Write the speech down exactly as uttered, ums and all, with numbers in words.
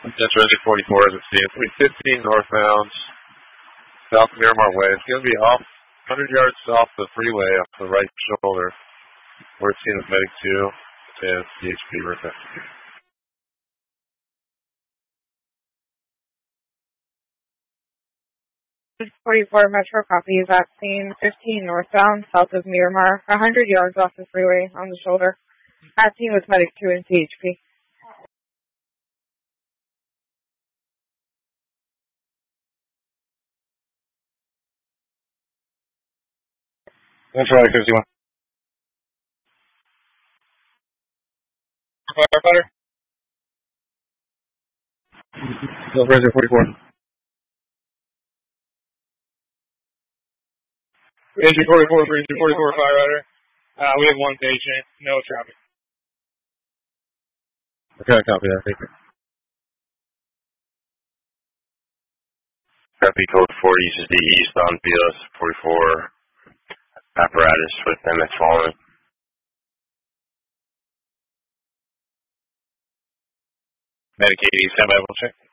That's Rescue forty-four as it stands. three fifteen northbound, South Miramar Way. It's going to be off, one hundred yards off the freeway, off the right shoulder. We're seeing with Medic two and C H P right forty-four Metro copies at scene fifteen northbound, south of Miramar, one hundred yards off the freeway on the shoulder. At scene with Medic two and C H P. That's right, fifty-one. Firefighter? No, Rescue forty-four. Rescue forty-four, Rescue forty-four, firefighter. Uh, we have one patient, no traffic. Okay, copy that. Thank you. Copy code four uses the eastbound B L S forty-four apparatus with M X following. Medicaid, stand by, we'll check.